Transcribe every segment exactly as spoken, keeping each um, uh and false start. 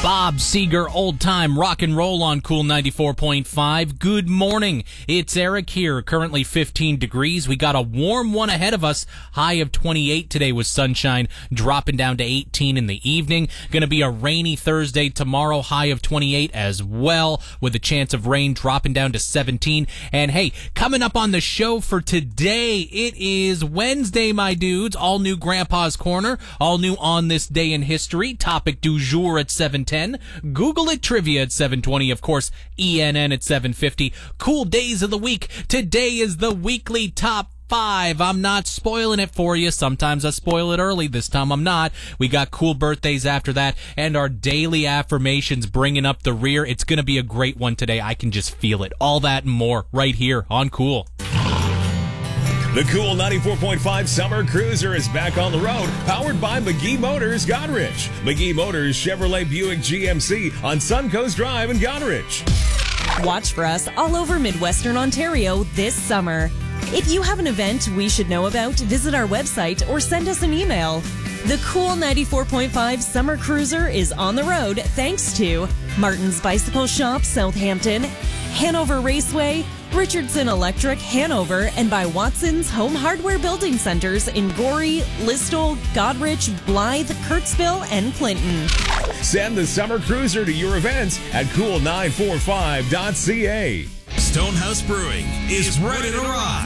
Bob Seger, old time rock and roll on Cool ninety-four point five. Good morning. It's Eric here. Currently fifteen degrees. We got a warm one ahead of us. High of twenty-eight today with sunshine, dropping down to eighteen in the evening. Going to be a rainy Thursday tomorrow. High of twenty-eight as well, with a chance of rain dropping down to seventeen. And hey, coming up on the show for today, it is Wednesday, my dudes. All new Grandpa's Corner. All new on this day in history. Topic du jour at seven ten. Google it trivia at seven twenty. Of course, E N N at seven fifty. Cool days of the week. Today is the weekly top five. I'm not spoiling it for you. Sometimes I spoil it early. This time I'm not. We got cool birthdays after that, and our daily affirmations bringing up the rear. It's going to be a great one today. I can just feel it. All that and more right here on Cool. The Cool ninety-four point five Summer Cruiser is back on the road, powered by McGee Motors, Goderich. McGee Motors Chevrolet Buick G M C on Suncoast Drive in Goderich. Watch for us all over Midwestern Ontario this summer. If you have an event we should know about, visit our website or send us an email. The Cool ninety-four point five Summer Cruiser is on the road thanks to Martin's Bicycle Shop, Southampton, Hanover Raceway, Richardson Electric, Hanover, and by Watson's Home Hardware Building Centers in Gorey, Listowel, Goderich, Blythe, Kirksville, and Clinton. Send the Summer Cruiser to your events at cool nine four five dot c a. Stonehouse Brewing is ready to rock.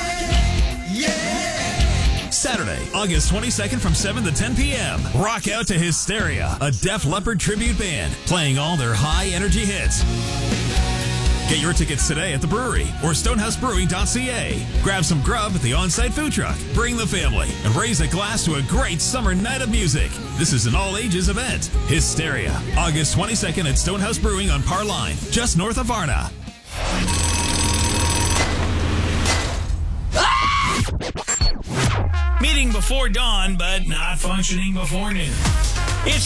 Yeah! Saturday, August twenty-second from seven to ten p.m. Rock out to Hysteria, a Def Leppard tribute band playing all their high-energy hits. Get your tickets today at the brewery or stonehouse brewing dot c a. Grab some grub at the on-site food truck, bring the family, and raise a glass to a great summer night of music. This is an all-ages event. Hysteria, August twenty-second at Stonehouse Brewing on Par Line, just north of Varna. Meeting before dawn, but not functioning before noon.